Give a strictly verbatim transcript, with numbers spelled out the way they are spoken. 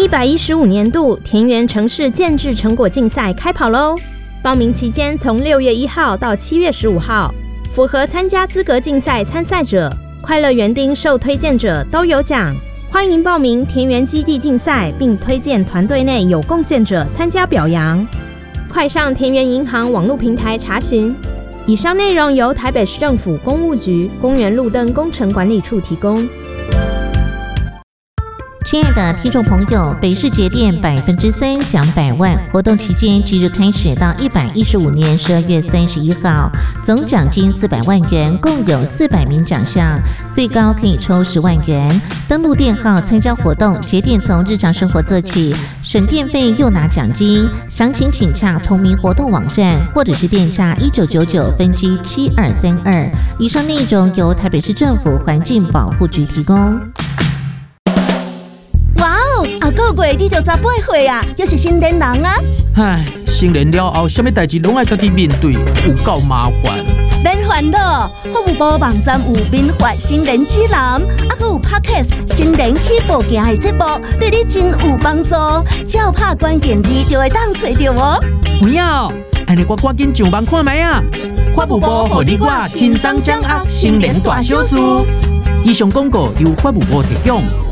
一百一十五年度田园城市建制成果竞赛开跑喽！报名期间从六月一号到七月十五号，符合参加资格竞赛参赛者、快乐园丁受推荐者都有奖。欢迎报名田园基地竞赛，并推荐团队内有贡献者参加表扬。快上田园银行网络平台查询。以上内容由台北市政府公务局公园路灯工程管理处提供。 亲爱的听众朋友，北市节电百分之三奖百万活动期间即日开始到一百一十五年十二月三十一号，总奖金四百万元，共有四百名奖项，最高可以抽十万元。登录电号参加活动，节电从日常生活做起，省电费又拿奖金。详情请洽同名活动网站，或者是电洽一九九九分机七二三二。以上内容由台北市政府环境保护局提供。 哇哦，啊个月你就十八岁啊，又是成年人啊！ 唉，成年了后，什么代志拢爱家己面对，有够麻烦。 免烦恼，服务部网站有民法成年指南，啊个有 Podcast 成年起步行的节目，对你真有帮助。只要拍关键字就会当找到哦。 不要，安尼我赶紧上网看卖啊！法务部互你我轻松掌握成年大小事。以上广告由法务部提供。